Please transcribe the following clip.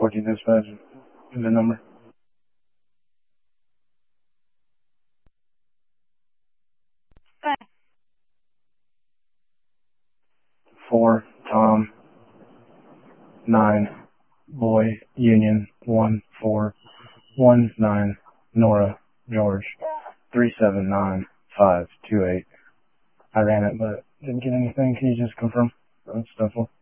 14 dispatch, the number. 4 Tom 9 Boy Union 1419 Nora George 379528. I ran it but didn't get anything. Can you just confirm? That's stuff.